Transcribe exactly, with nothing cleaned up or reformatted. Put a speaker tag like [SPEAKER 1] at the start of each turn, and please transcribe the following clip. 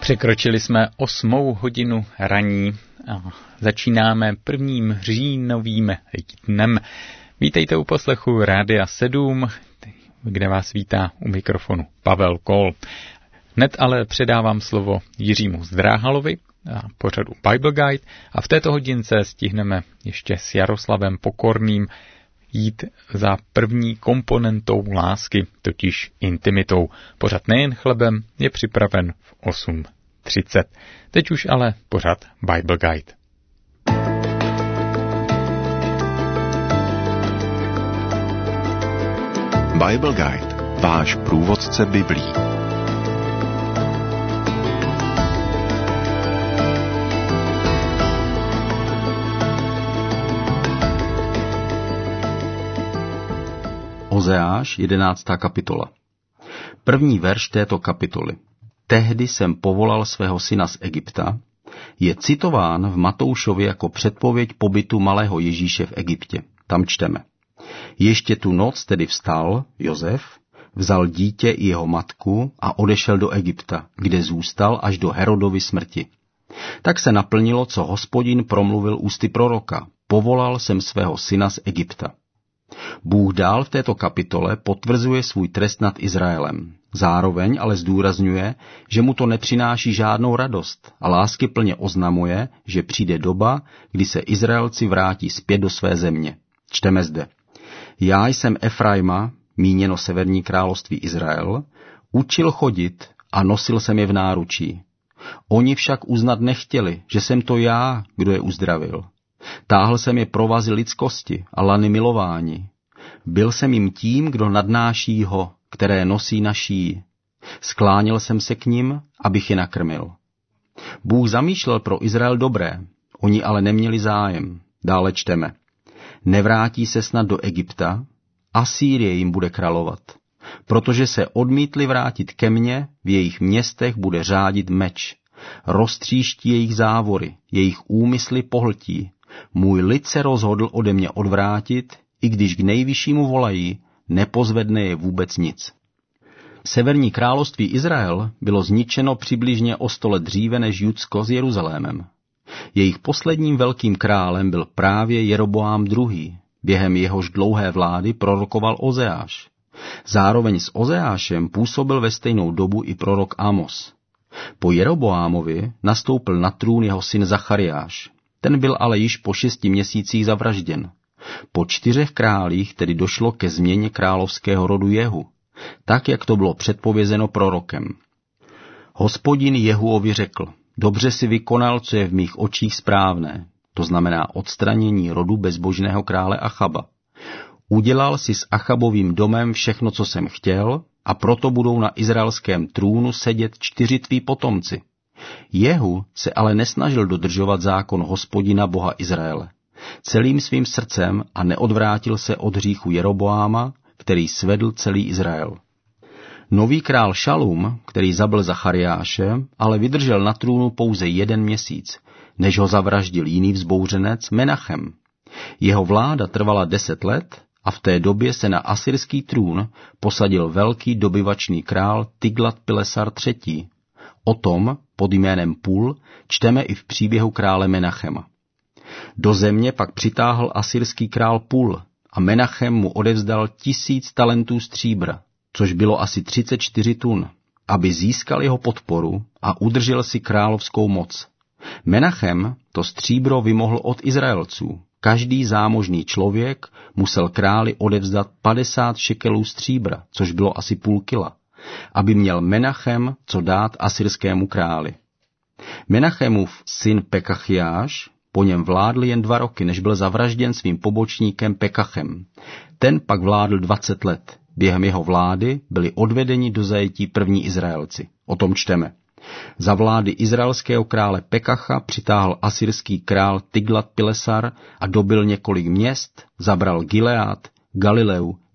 [SPEAKER 1] Překročili jsme osmou hodinu raní a začínáme prvním říjnovým dnem. Vítejte u poslechu Rádia sedm, kde vás vítá u mikrofonu Pavel Kol. Hned ale předávám slovo Jiřímu Zdráhalovi a pořadu Bible Guide a v této hodince stihneme ještě s Jaroslavem Pokorným jít za první komponentou lásky, totiž intimitou. Pořad nejen chlebem je připraven v osm třicet. Teď už ale pořad Bible Guide.
[SPEAKER 2] Bible Guide, váš průvodce Biblí.
[SPEAKER 3] Ozeáš, jedenáctá kapitola. První verš této kapitoly. Tehdy jsem povolal svého syna z Egypta, je citován v Matoušově jako předpověď pobytu malého Ježíše v Egyptě. Tam čteme. Ještě tu noc tedy vstal Josef, vzal dítě i jeho matku a odešel do Egypta, kde zůstal až do Herodovy smrti. Tak se naplnilo, co Hospodin promluvil ústy proroka. Povolal jsem svého syna z Egypta. Bůh dál v této kapitole potvrzuje svůj trest nad Izraelem. Zároveň ale zdůrazňuje, že mu to nepřináší žádnou radost a láskyplně oznamuje, že přijde doba, kdy se Izraelci vrátí zpět do své země. Čteme zde. Já jsem Efraima, míněno severní království Izrael, učil chodit a nosil jsem je v náručí. Oni však uznat nechtěli, že jsem to já, kdo je uzdravil. Táhl jsem je provazy lidskosti a lany milování. Byl jsem jim tím, kdo nadnáší ho, které nosí na šíji. Skláněl jsem se k nim, abych je nakrmil. Bůh zamýšlel pro Izrael dobré, oni ale neměli zájem. Dále čteme. Nevrátí se snad do Egypta, Asýrie jim bude královat. Protože se odmítli vrátit ke mně, v jejich městech bude řádit meč. Roztříští jejich závory, jejich úmysly pohltí. Můj lid se rozhodl ode mě odvrátit, i když k nejvyššímu volají, nepozvedne je vůbec nic. Severní království Izrael bylo zničeno přibližně o sto let dříve než Judsko s Jeruzalémem. Jejich posledním velkým králem byl právě Jeroboám druhý. Během jehož dlouhé vlády prorokoval Ozeáš. Zároveň s Ozeášem působil ve stejnou dobu i prorok Amos. Po Jeroboámovi nastoupil na trůn jeho syn Zachariáš. Ten byl ale již po šesti měsících zavražděn. Po čtyřech králích tedy došlo ke změně královského rodu Jehu, tak jak to bylo předpovězeno prorokem. Hospodin Jehuovi řekl, dobře si vykonal, co je v mých očích správné, to znamená odstranění rodu bezbožného krále Achaba. Udělal si s Achabovým domem všechno, co jsem chtěl, a proto budou na izraelském trůnu sedět čtyři tví potomci. Jehu se ale nesnažil dodržovat zákon Hospodina Boha Izraele. Celým svým srdcem a neodvrátil se od hříchu Jeroboáma, který svedl celý Izrael. Nový král Šalum, který zabil Zachariáše, ale vydržel na trůnu pouze jeden měsíc, než ho zavraždil jiný vzbouřenec Menachem. Jeho vláda trvala deset let a v té době se na asyrský trůn posadil velký dobyvačný král Tiglat-Pilesar třetí. O tom, pod jménem Pul, čteme i v příběhu krále Menachema. Do země pak přitáhl asyrský král Pul a Menachem mu odevzdal tisíc talentů stříbra, což bylo asi třicet čtyři tun, aby získal jeho podporu a udržel si královskou moc. Menachem to stříbro vymohl od Izraelců. Každý zámožný člověk musel králi odevzdat padesát šekelů stříbra, což bylo asi půl kila, aby měl Menachem co dát asyrskému králi. Menachemův syn Pekachjáš po něm vládl jen dva roky, než byl zavražděn svým pobočníkem Pekachem. Ten pak vládl dvacet let. Během jeho vlády byli odvedeni do zajetí první Izraelci. O tom čteme. Za vlády izraelského krále Pekacha přitáhl asyrský král Tiglat-Pilesar a dobyl několik měst, zabral Gilead, Galileu,